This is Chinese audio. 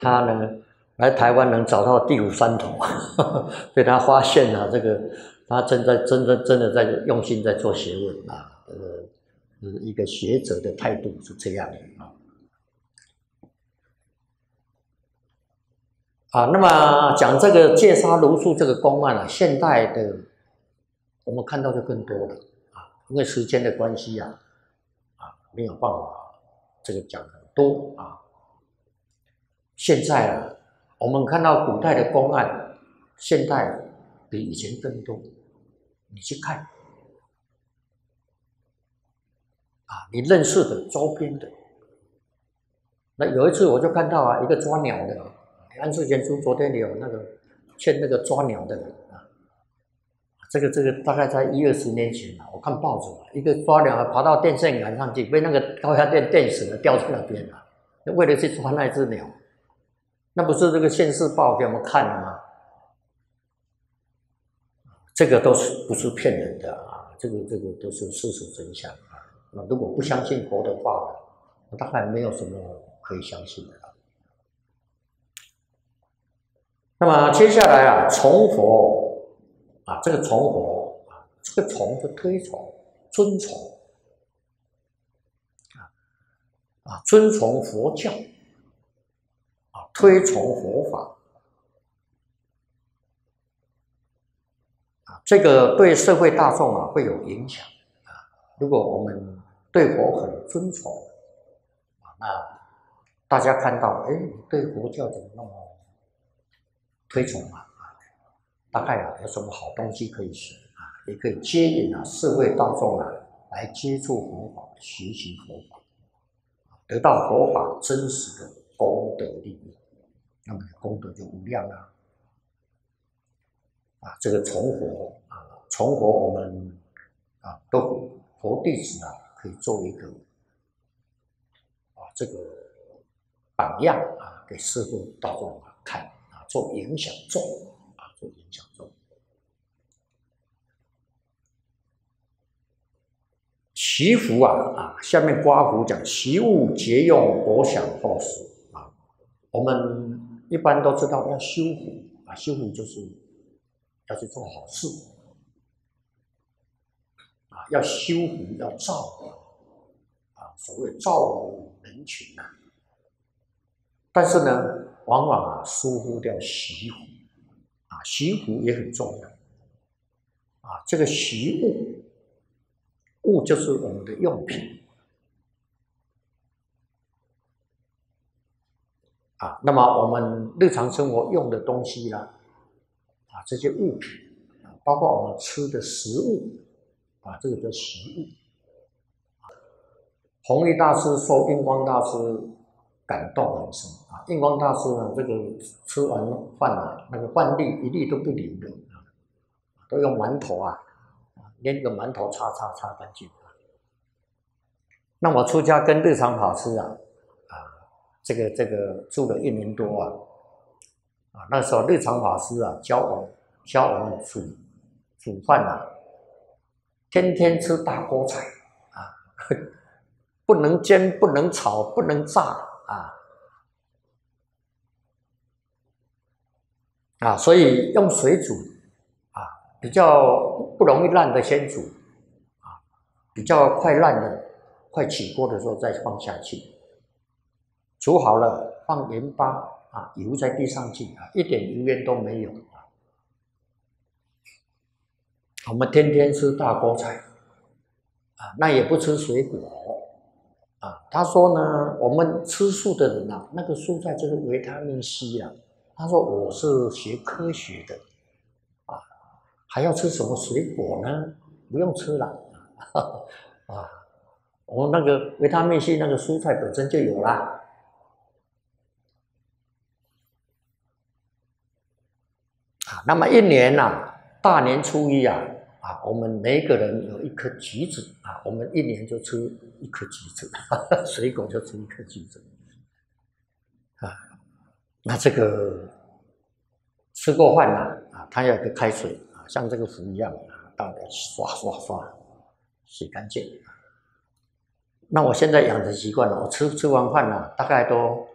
他呢来台湾能找到第五山头，被他发现了这个，他真的在用心在做学问啊，一个学者的态度是这样的啊。那么讲这个戒杀如数这个公案啊，现代的我们看到就更多了啊，因为时间的关系啊，没有办法这个讲很多啊。现在啊，我们看到古代的公案，现代比以前更多。你去看啊，你认识的周边的。那有一次我就看到啊，一个抓鸟的，安世贤书昨天有那个欠那个抓鸟的人啊，这个大概在10-20年前啊，我看报纸啊，一个抓鸟爬到电线杆上去，被那个高压电电死了，掉在那边了，为了去抓那只鸟。那不是这个县市报给我们看的吗？这个都是不是骗人的啊？这个都是事实真相啊。那如果不相信佛的话呢，大概没有什么可以相信的了。那么接下来啊，崇佛啊，这个崇佛啊，这个崇是推崇、尊崇尊崇佛教。推崇佛法这个对社会大众啊会有影响如果我们对佛很尊崇那大家看到，你对佛教怎么那么推崇大概有什么好东西可以学也可以接引社会大众来接触佛法，学习佛法，得到佛法真实的功德利益。那么功德就无量了这个崇佛崇佛我们都佛弟子可以做一个这个榜样给社会大众看做影响众做影响众。习福下面刮胡讲习物节用，博享后世我们一般都知道要修福修福就是要去做好事要修福，要造福所谓造福人群但是呢，往往疏忽掉习福习福也很重要这个习物就是我们的用品那么我们日常生活用的东西这些物品包括我们吃的食物这个叫习物弘一大师受印光大师感动很深印光大师呢，这个吃完饭那个饭粒一粒都不留的都用馒头连个馒头擦干净那我出家跟日常法师这个住了1年多那时候日常法师教我们煮饭天天吃大锅菜不能煎，不能炒，不能炸所以用水煮比较不容易烂的先煮比较快烂的快起锅的时候再放下去，煮好了放盐巴油再滴上去一点油烟都没有我们天天吃大锅菜那也不吃水果他说呢，我们吃素的人那个蔬菜就是维他命 C 他说我是学科学的还要吃什么水果呢？不用吃了我们那个维他命 C 那个蔬菜本身就有啦那么一年大年初一我们每一个人有1颗橘子我们一年就吃1颗橘子水果就吃1颗橘子那这个吃过饭它要有个开水像这个壶一样倒来刷洗干净那我现在养成习惯了，我吃完饭大概都